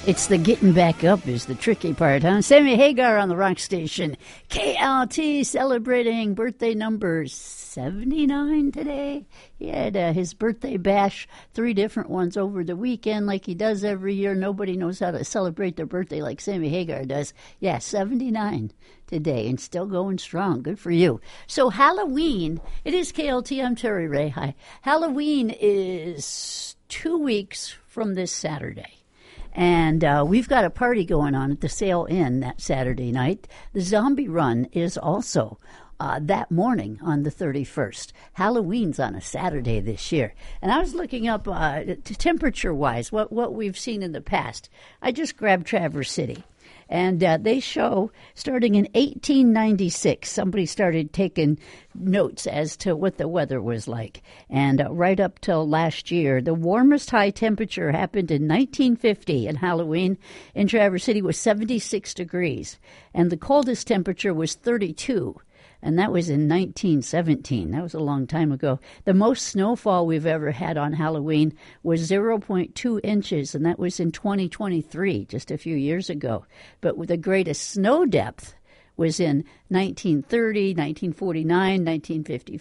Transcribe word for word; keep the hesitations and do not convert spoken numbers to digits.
It's the getting back up is the tricky part, huh? Sammy Hagar on the rock station. K L T celebrating birthday number seventy-nine today. He had uh, his birthday bash, three different ones over the weekend like he does every year. Nobody knows how to celebrate their birthday like Sammy Hagar does. Yeah, seventy-nine today and still going strong. Good for you. So Halloween, it is K L T. I'm Terry Ray. Hi. Halloween is two weeks from this Saturday. And uh, we've got a party going on at the Sail Inn that Saturday night. The Zombie Run is also uh, that morning on the thirty-first. Halloween's on a Saturday this year. And I was looking up uh, temperature-wise what, what we've seen in the past. I just grabbed Traverse City. And uh, they show, starting in eighteen ninety-six, somebody started taking notes as to what the weather was like. And uh, right up till last year, the warmest high temperature happened in nineteen fifty, and Halloween in Traverse City was seventy-six degrees. And the coldest temperature was thirty-two. And that was in nineteen seventeen. That was a long time ago. The most snowfall we've ever had on Halloween was zero point two inches, and that was in twenty twenty-three, just a few years ago. But the greatest snow depth was in nineteen thirty, nineteen forty-nine, nineteen fifty,